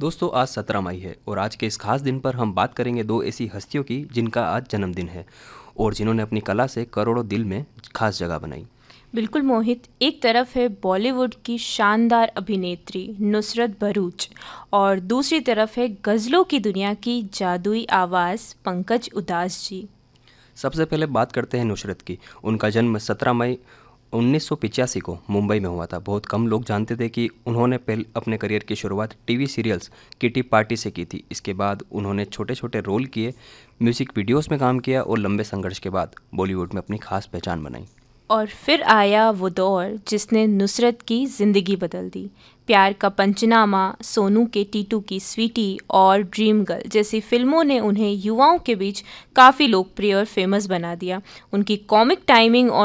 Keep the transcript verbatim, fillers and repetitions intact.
दोस्तों, आज सत्रह मई है और आज के इस खास दिन पर हम बात करेंगे दो ऐसी हस्तियों की जिनका आज जन्मदिन है और जिन्होंने अपनी कला से करोड़ों दिल में खास जगह बनाई। बिल्कुल मोहित, एक तरफ है बॉलीवुड की शानदार अभिनेत्री नुसरत भरूच और दूसरी तरफ है गज़लों की दुनिया की जादुई आवाज़ पंकज उधास जी। सबसे पहले बात करते हैं नुसरत की। उनका जन्म सत्रह मई उन्नीस सौ पिचासी को मुंबई में हुआ था। बहुत कम लोग जानते थे कि उन्होंने पहले अपने करियर की शुरुआत टीवी सीरियल्स किटी पार्टी से की थी। इसके बाद उन्होंने छोटे छोटे रोल किए, म्यूज़िक वीडियोस में काम किया और लंबे संघर्ष के बाद बॉलीवुड में अपनी खास पहचान बनाई। और फिर आया वो दौर जिसने नुसरत की ज़िंदगी बदल दी। प्यार का पंचनामा, सोनू के टीटू की स्वीटी और ड्रीम गर्ल जैसी फिल्मों ने उन्हें युवाओं के बीच काफ़ी लोकप्रिय और फेमस बना दिया। उनकी कॉमिक टाइमिंग और